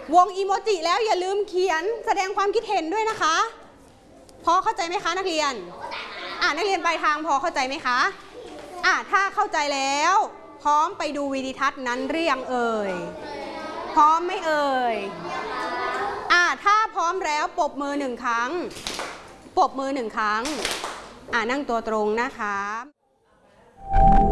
วงอีโมจิแล้วอย่าลืมเขียนแสดงความคิดเห็นด้วยนะคะพอเข้าใจไหมคะนักเรียนนักเรียนปลายทางพอเข้าใจไหมคะถ้าเข้าใจแล้วพร้อมไปดูวิดีทัศน์นั้นหรือยังเอ่ยพร้อมไหมเอ่ยถ้าพร้อมแล้วปรบมือ1 ครั้งปรบมือ1 ครั้งนั่งตัวตรงนะคะ